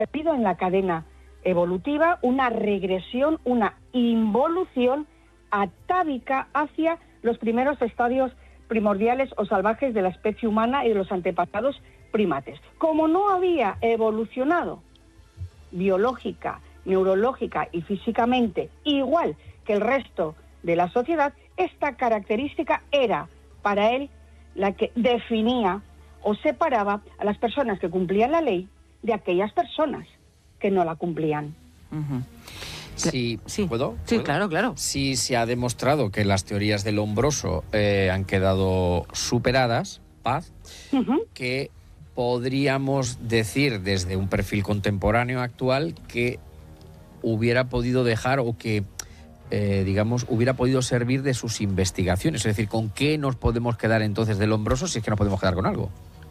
perdido en la cadena evolutiva, una regresión, una involución atávica hacia los primeros estadios primordiales o salvajes de la especie humana y de los antepasados primates. Como no había evolucionado biológica, neurológica y físicamente igual que el resto de la sociedad, esta característica era para él la que definía o separaba a las personas que cumplían la ley de aquellas personas que no la cumplían. Uh-huh. Sí, ¿puedo? Sí, claro. Sí, se ha demostrado que las teorías del Lombroso han quedado superadas, Paz, que podríamos decir desde un perfil contemporáneo actual que hubiera podido dejar o que, hubiera podido servir de sus investigaciones. Es decir, ¿con qué nos podemos quedar entonces del Lombroso si es que nos podemos quedar con algo?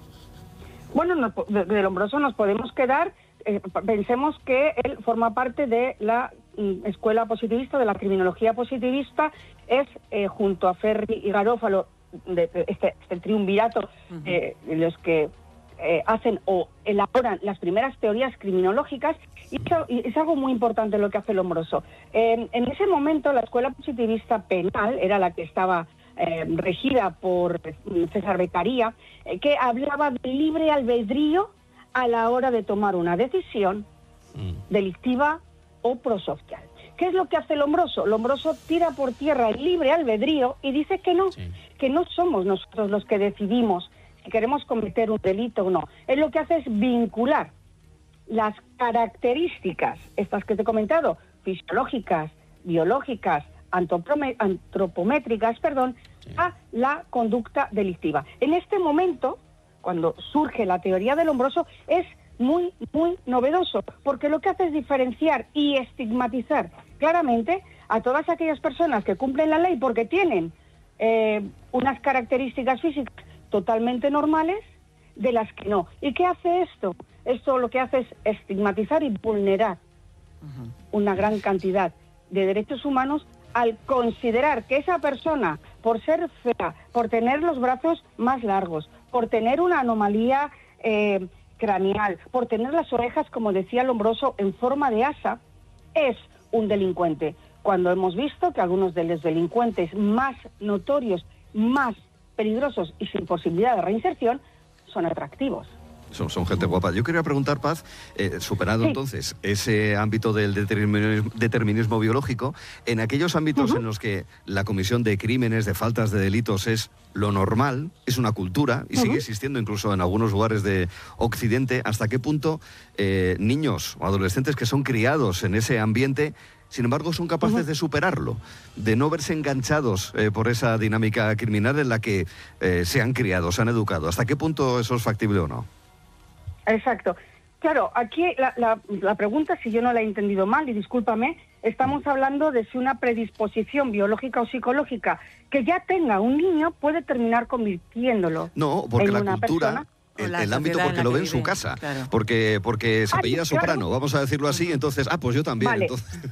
Bueno, del Lombroso nos podemos quedar, pensemos que él forma parte de la escuela positivista, de la criminología positivista, es junto a Ferri y Garófalo, de este triunvirato, los que hacen o elaboran las primeras teorías criminológicas, y es algo muy importante lo que hace Lombroso. En ese momento la escuela positivista penal era la que estaba regida por César Beccaria, que hablaba de libre albedrío a la hora de tomar una decisión delictiva o prosocial. ¿Qué es lo que hace Lombroso? Lombroso tira por tierra el libre albedrío y dice que no somos nosotros los que decidimos si queremos cometer un delito o no. Él lo que hace es vincular las características, estas que te he comentado, fisiológicas, biológicas, antropométricas, a la conducta delictiva. En este momento, cuando surge la teoría del Lombroso, es muy, muy novedoso, porque lo que hace es diferenciar y estigmatizar claramente a todas aquellas personas que cumplen la ley porque tienen unas características físicas totalmente normales, de las que no. ¿Y qué hace esto? Esto lo que hace es estigmatizar y vulnerar una gran cantidad de derechos humanos al considerar que esa persona, por ser fea, por tener los brazos más largos, por tener una anomalía craneal, por tener las orejas, como decía Lombroso, en forma de asa, es un delincuente. Cuando hemos visto que algunos de los delincuentes más notorios, más peligrosos y sin posibilidad de reinserción, son atractivos. Son gente guapa. Yo quería preguntar, Paz, superado entonces ese ámbito del determinismo biológico, en aquellos ámbitos en los que la comisión de crímenes, de faltas, de delitos es lo normal, es una cultura y sigue existiendo incluso en algunos lugares de Occidente, ¿hasta qué punto niños o adolescentes que son criados en ese ambiente, sin embargo, son capaces de superarlo, de no verse enganchados por esa dinámica criminal en la que se han criado, se han educado? ¿Hasta qué punto eso es factible o no? Exacto. Claro, aquí la pregunta, si yo no la he entendido mal, y discúlpame, estamos hablando de si una predisposición biológica o psicológica que ya tenga un niño puede terminar convirtiéndolo porque en la una cultura, persona. el ámbito, porque lo ve en su casa, claro. porque se apellida Soprano, vamos a decirlo así, entonces, pues yo también. Vale. Entonces...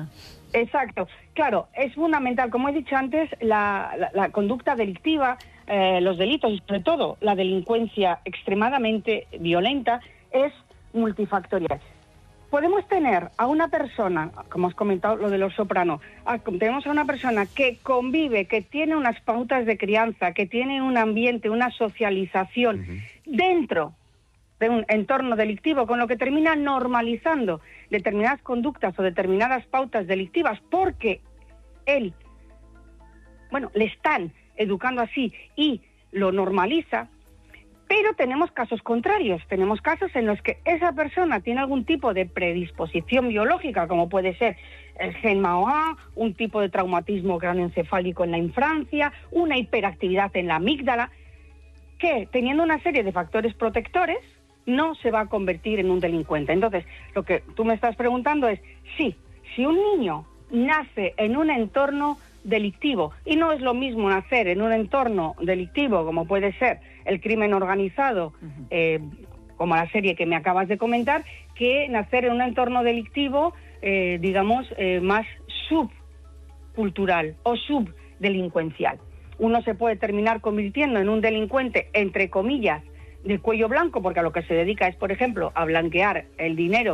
Exacto. Claro, es fundamental, como he dicho antes, la conducta delictiva, los delitos y sobre todo la delincuencia extremadamente violenta es multifactorial. Podemos tener a una persona, como has comentado lo de los Soprano, tenemos a una persona que convive, que tiene unas pautas de crianza, que tiene un ambiente, una socialización dentro de un entorno delictivo, con lo que termina normalizando determinadas conductas o determinadas pautas delictivas porque le están educando así y lo normaliza. Pero tenemos casos contrarios, tenemos casos en los que esa persona tiene algún tipo de predisposición biológica, como puede ser el gen MAOA, un tipo de traumatismo cráneoencefálico en la infancia, una hiperactividad en la amígdala, que teniendo una serie de factores protectores no se va a convertir en un delincuente. Entonces, lo que tú me estás preguntando es, si un niño nace en un entorno delictivo, y no es lo mismo nacer en un entorno delictivo como puede ser el crimen organizado, como la serie que me acabas de comentar, que nacer en un entorno delictivo, más subcultural o subdelincuencial. Uno se puede terminar convirtiendo en un delincuente, entre comillas, de cuello blanco, porque a lo que se dedica es, por ejemplo, a blanquear el dinero